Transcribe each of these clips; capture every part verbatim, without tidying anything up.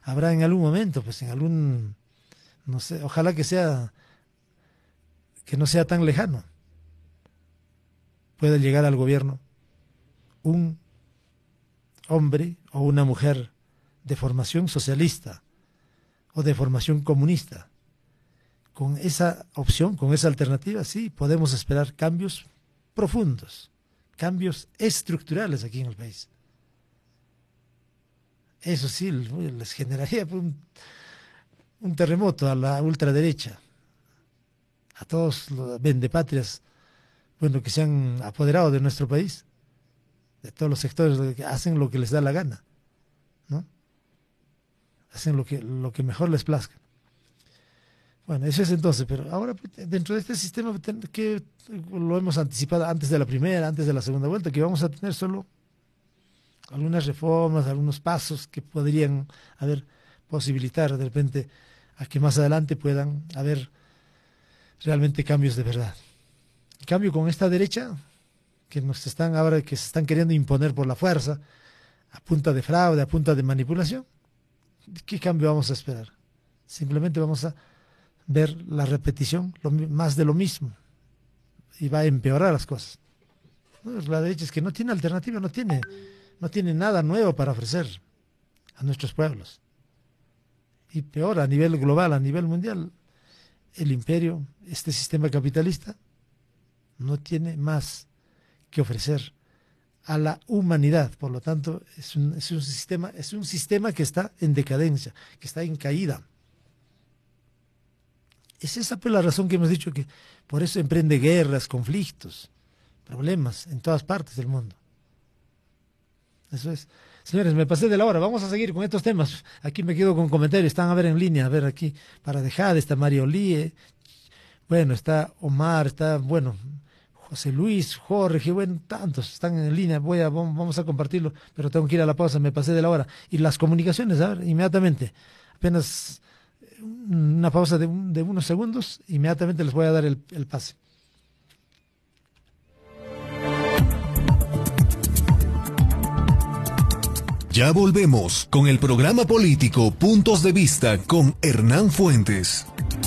habrá en algún momento, pues en algún, no sé, ojalá que sea, que no sea tan lejano, pueda llegar al gobierno un hombre o una mujer de formación socialista o de formación comunista. Con esa opción, con esa alternativa, sí, podemos esperar cambios profundos, cambios estructurales aquí en el país. Eso sí, les generaría un, un terremoto a la ultraderecha, a todos los vendepatrias, bueno, que se han apoderado de nuestro país, de todos los sectores que hacen lo que les da la gana, ¿no? Hacen lo que, lo que mejor les plazca. Bueno, eso es entonces, pero ahora dentro de este sistema que lo hemos anticipado antes de la primera, antes de la segunda vuelta, que vamos a tener solo algunas reformas, algunos pasos que podrían haber, posibilitar de repente a que más adelante puedan haber realmente cambios de verdad. En cambio, con esta derecha que nos están ahora, que se están queriendo imponer por la fuerza, a punta de fraude, a punta de manipulación, ¿qué cambio vamos a esperar? Simplemente vamos a ver la repetición, lo, más de lo mismo, y va a empeorar las cosas. ¿No? La derecha es que no tiene alternativa, no tiene, no tiene nada nuevo para ofrecer a nuestros pueblos. Y peor, a nivel global, a nivel mundial, el imperio, este sistema capitalista, no tiene más que ofrecer a la humanidad. Por lo tanto, es un, es un sistema, es un sistema que está en decadencia, que está en caída. Es esa pues la razón que hemos dicho, que por eso emprende guerras, conflictos, problemas en todas partes del mundo. Eso es. Señores, me pasé de la hora, vamos a seguir con estos temas. Aquí me quedo con comentarios, están a ver en línea, a ver aquí, para dejar, está Mario Lie, bueno, está Omar, está, bueno, José Luis, Jorge, bueno, tantos están en línea, voy a, vamos a compartirlo, pero tengo que ir a la pausa, me pasé de la hora. Y las comunicaciones, a ver, inmediatamente, apenas una pausa de, un, de unos segundos, inmediatamente les voy a dar el, el pase. Ya volvemos con el programa político Puntos de Vista con Hernán Fuentes.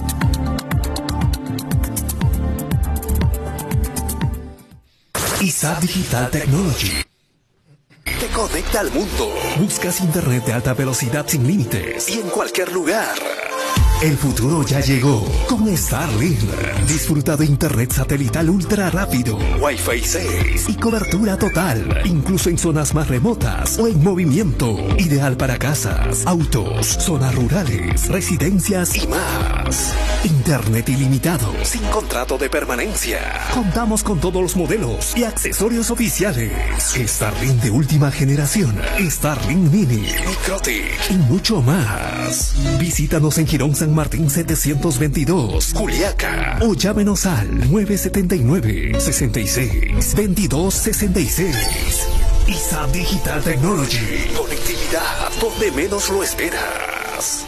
I S A P Digital Technology te conecta al mundo. Buscas internet de alta velocidad sin límites y en cualquier lugar. El futuro ya llegó con Starlink. Disfruta de internet satelital ultra rápido, Wi-Fi seis y cobertura total, incluso en zonas más remotas o en movimiento. Ideal para casas, autos, zonas rurales, residencias y más. Internet ilimitado, sin contrato de permanencia. Contamos con todos los modelos y accesorios oficiales. Starlink de última generación, Starlink Mini, Microtik y mucho más. Visítanos en Girón San Martín setecientos veintidós, Juliaca, o llámenos al nueve siete nueve, seis seis, veintidós sesenta y seis. I S A P Digital Technology, conectividad donde menos lo esperas.